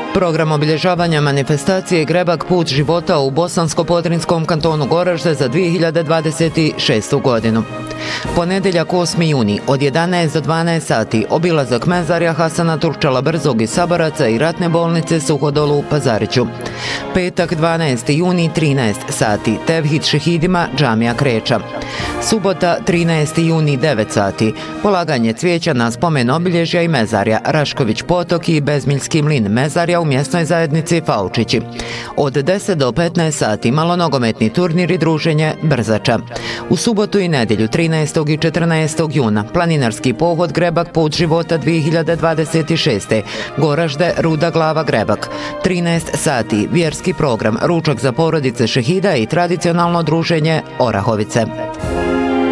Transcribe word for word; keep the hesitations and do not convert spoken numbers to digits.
Program obilježavanja manifestacije Grebak put života u Bosansko-Podrinjskom kantonu Goražde za dvije hiljade dvadeset šestu godinu. Ponedjeljak osmi juni od jedanaest do dvanaest sati obilazak mezarja Hasana Turčala Brzog iz Sabaraca i ratne bolnice Suhodolu u Pazariću. Petak dvanaesti juni trinaest sati Tevhid šehidima džamija Kreča. Subota trinaesti juni devet sati polaganje cvijeća na spomen obilježja i mezarja Rašković Potok i Bezmiljski mlin mezarja u mjesnoj zajednici Faučići. Od deset do petnaest sati malonogometni turnir i druženje Brzača. U subotu i nedjelju trinaestog i četrnaestog juna planinarski pohod Grebak put života dvije hiljade dvadeset šeste. Goražde Ruda glava Grebak. trinaest sati vjerski program ručak za porodice šehida i tradicionalno druženje Orahovice.